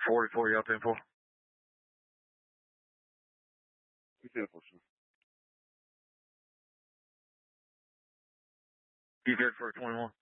44, you up info? Info, sir. You good for a 21?